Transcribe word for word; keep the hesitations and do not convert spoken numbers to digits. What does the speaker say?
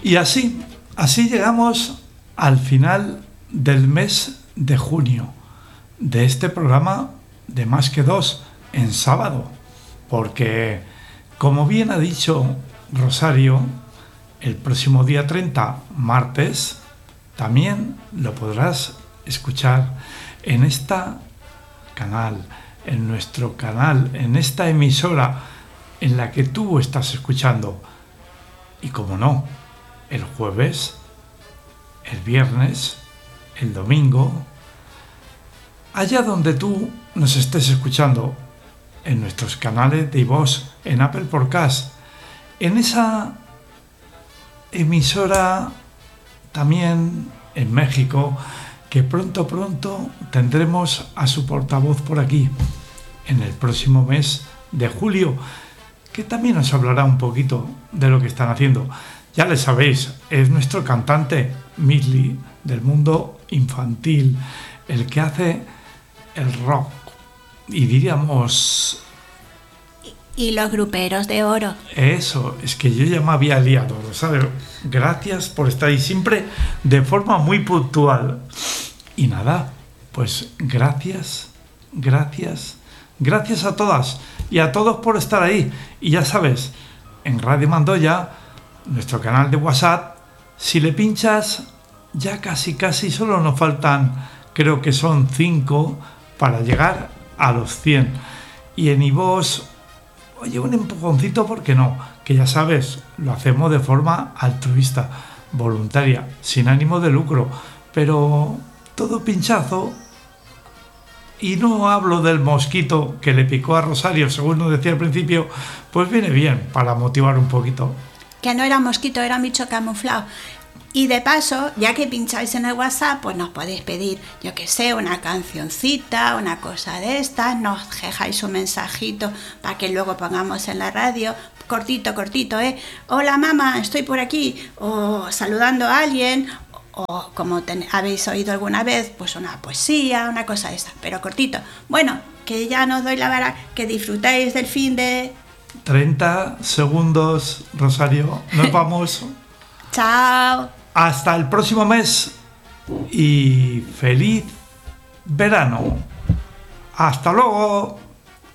Y así, así llegamos al final del mes de junio de este programa de Más que Dos en sábado, porque, como bien ha dicho Rosario, el próximo día treinta, martes, también lo podrás escuchar en esta canal, en nuestro canal, en esta emisora en la que tú estás escuchando. Y como no, el jueves, el viernes, el domingo, allá donde tú nos estés escuchando, en nuestros canales de iVoox, en Apple Podcast, en esa emisora también en México, que pronto pronto tendremos a su portavoz por aquí en el próximo mes de julio, que también nos hablará un poquito de lo que están haciendo. Ya le sabéis, es nuestro cantante Midley del mundo infantil, el que hace el rock y diríamos... Y los gruperos de oro. Eso, es que yo ya me había liado, ¿sabes? Gracias por estar ahí siempre de forma muy puntual. Y nada, pues gracias, gracias, gracias a todas y a todos por estar ahí. Y ya sabes, en Radio Mandoya, nuestro canal de WhatsApp, si le pinchas, ya casi casi solo nos faltan, creo que son cinco para llegar a los cien. Y en iVoox, oye, un empujoncito, ¿por qué no? Que ya sabes, lo hacemos de forma altruista, voluntaria, sin ánimo de lucro, pero todo pinchazo. Y no hablo del mosquito que le picó a Rosario, según nos decía al principio, pues viene bien para motivar un poquito. Que no era mosquito, era un bicho camuflado. Y de paso, ya que pincháis en el WhatsApp, pues nos podéis pedir, yo que sé, una cancioncita, una cosa de estas, nos dejáis un mensajito para que luego pongamos en la radio, cortito, cortito, ¿eh? Hola mamá, estoy por aquí, o saludando a alguien, o como ten, habéis oído alguna vez, pues una poesía, una cosa de esta, pero cortito. Bueno, que ya no os doy la vara, que disfrutáis del fin de... treinta segundos, Rosario, nos vamos. Chao. Hasta el próximo mes y feliz verano. Hasta luego.